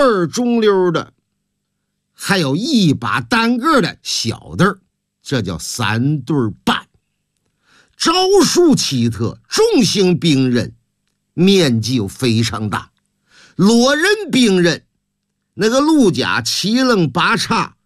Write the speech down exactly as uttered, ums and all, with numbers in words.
儿中溜的，还有一把单个的小凳儿，这叫三对半。招数奇特，重型兵刃，面积又非常大。裸人兵刃，那个鹿甲七棱八叉，